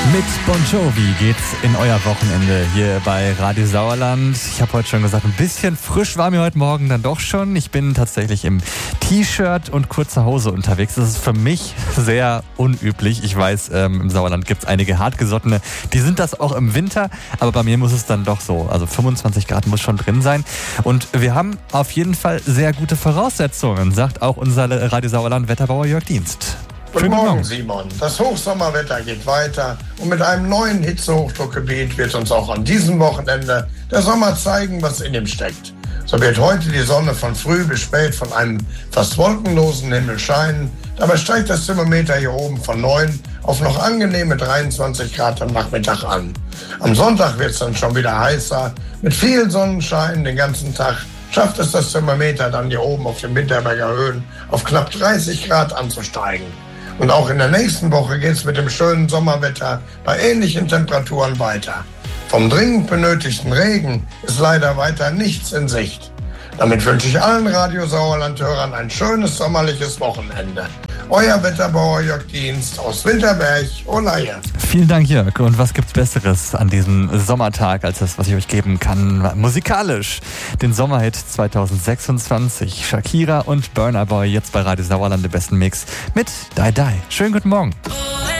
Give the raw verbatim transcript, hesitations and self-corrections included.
Mit Bon Jovi geht's in euer Wochenende hier bei Radio Sauerland. Ich habe heute schon gesagt, ein bisschen frisch war mir heute Morgen dann doch schon. Ich bin tatsächlich im T-Shirt und kurzer Hose unterwegs. Das ist für mich sehr unüblich. Ich weiß, ähm, im Sauerland gibt's einige Hartgesottene. Die sind das auch im Winter, aber bei mir muss es dann doch so. Also fünfundzwanzig Grad muss schon drin sein. Und wir haben auf jeden Fall sehr gute Voraussetzungen, sagt auch unser Radio Sauerland Wetterbauer Jörg Dienst. Guten Morgen, Simon. Das Hochsommerwetter geht weiter und mit einem neuen Hitzehochdruckgebiet wird uns auch an diesem Wochenende der Sommer zeigen, was in ihm steckt. So wird heute die Sonne von früh bis spät von einem fast wolkenlosen Himmel scheinen. Dabei steigt das Thermometer hier oben von neun auf noch angenehme dreiundzwanzig Grad am Nachmittag an. Am Sonntag wird es dann schon wieder heißer. Mit viel Sonnenschein den ganzen Tag schafft es das Thermometer dann hier oben auf den Winterberger Höhen auf knapp dreißig Grad anzusteigen. Und auch in der nächsten Woche geht es mit dem schönen Sommerwetter bei ähnlichen Temperaturen weiter. Vom dringend benötigten Regen ist leider weiter nichts in Sicht. Damit wünsche ich allen Radio Sauerland-Hörern ein schönes sommerliches Wochenende. Euer Wetterbauer Jörg Dienst aus Winterberg, Olaye. Vielen Dank, Jörg. Und was gibt's Besseres an diesem Sommertag als das, was ich euch geben kann? Musikalisch. Den Sommerhit zwanzig sechsundzwanzig. Shakira und Burna Boy jetzt bei Radio Sauerland, der besten Mix mit Die Die. Schönen guten Morgen.